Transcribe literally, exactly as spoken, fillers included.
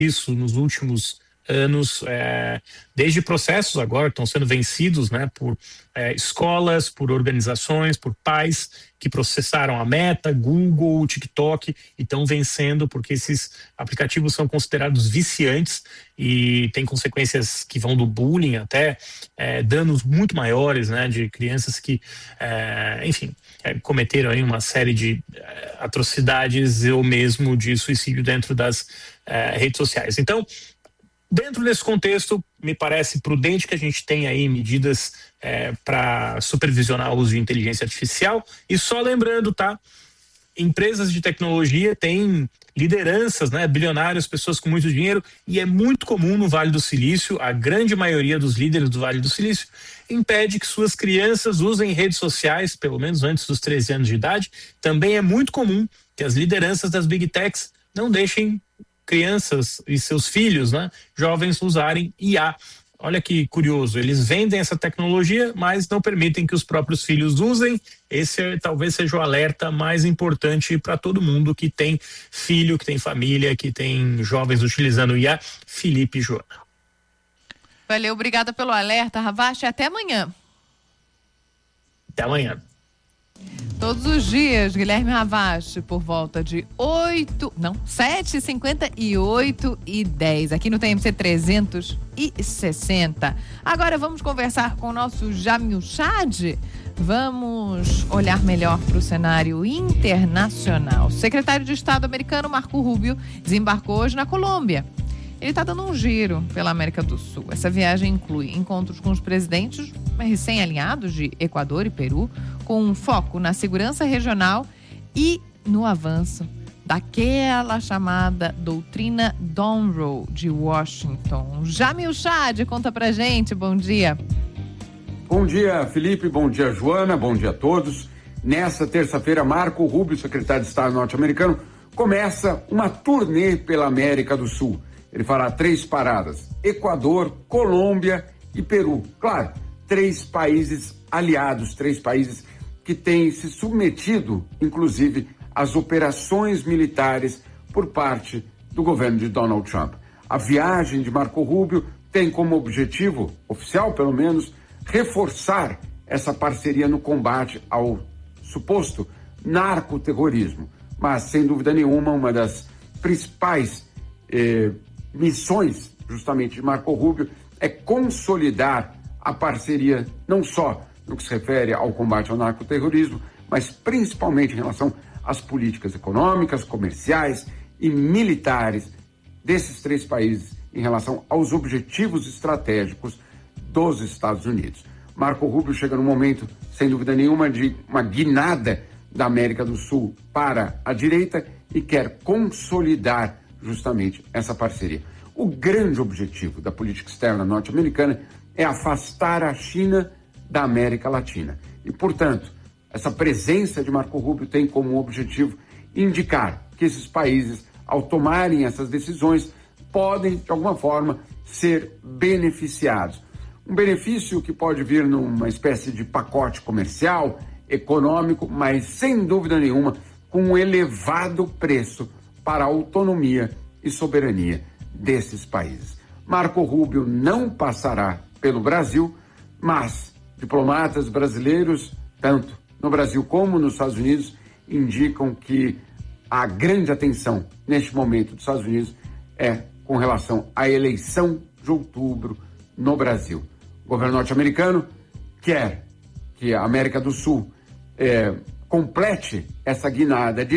isso nos últimos anos, é, desde processos agora que estão sendo vencidos, né, por é, escolas, por organizações, por pais que processaram a Meta, Google, TikTok e estão vencendo porque esses aplicativos são considerados viciantes e tem consequências que vão do bullying até é, danos muito maiores, né, de crianças que, é, enfim, é, cometeram aí uma série de é, atrocidades ou mesmo de suicídio dentro das é, redes sociais. Então, dentro desse contexto, me parece prudente que a gente tenha aí medidas é, para supervisionar o uso de inteligência artificial. E só lembrando, tá? Empresas de tecnologia têm lideranças, né? Bilionários, pessoas com muito dinheiro, e é muito comum no Vale do Silício, a grande maioria dos líderes do Vale do Silício impede que suas crianças usem redes sociais, pelo menos antes dos treze anos de idade. Também é muito comum que as lideranças das Big Techs não deixem crianças e seus filhos, né, jovens, usarem I A. Olha que curioso, eles vendem essa tecnologia, mas não permitem que os próprios filhos usem. Esse é, talvez seja o alerta mais importante para todo mundo que tem filho, que tem família, que tem jovens utilizando I A. Felipe e Joana. Valeu, obrigada pelo alerta, Ravache. Até amanhã. Até amanhã. Todos os dias, Guilherme Ravache, por volta de oito, não, sete e cinquenta e oito e dez, aqui no T M C trezentos e sessenta. Agora vamos conversar com o nosso Jamil Chad. Vamos olhar melhor para o cenário internacional. O secretário de Estado americano, Marco Rubio, desembarcou hoje na Colômbia. Ele está dando um giro pela América do Sul. Essa viagem inclui encontros com os presidentes recém-alinhados de Equador e Peru, com um foco na segurança regional e no avanço daquela chamada doutrina Monroe de Washington. Jamil Chad, conta pra gente, bom dia. Bom dia, Felipe, bom dia, Joana, bom dia a todos. Nessa terça-feira, Marco Rubio, secretário de Estado norte-americano, começa uma turnê pela América do Sul. Ele fará três paradas: Equador, Colômbia e Peru. Claro, três países aliados, três países que têm se submetido, inclusive, às operações militares por parte do governo de Donald Trump. A viagem de Marco Rubio tem como objetivo, oficial pelo menos, reforçar essa parceria no combate ao suposto narcoterrorismo. Mas, sem dúvida nenhuma, uma das principais eh, missões, justamente, de Marco Rubio é consolidar a parceria, não só no que se refere ao combate ao narcoterrorismo, mas principalmente em relação às políticas econômicas, comerciais e militares desses três países em relação aos objetivos estratégicos dos Estados Unidos. Marco Rubio chega num momento, sem dúvida nenhuma, de uma guinada da América do Sul para a direita e quer consolidar justamente essa parceria. O grande objetivo da política externa norte-americana é afastar a China da América Latina. E, portanto, essa presença de Marco Rubio tem como objetivo indicar que esses países, ao tomarem essas decisões, podem, de alguma forma, ser beneficiados. Um benefício que pode vir numa espécie de pacote comercial, econômico, mas, sem dúvida nenhuma, com um elevado preço para a autonomia e soberania desses países. Marco Rubio não passará pelo Brasil, mas diplomatas brasileiros, tanto no Brasil como nos Estados Unidos, indicam que a grande atenção neste momento dos Estados Unidos é com relação à eleição de outubro no Brasil. O governo norte-americano quer que a América do Sul eh, complete essa guinada de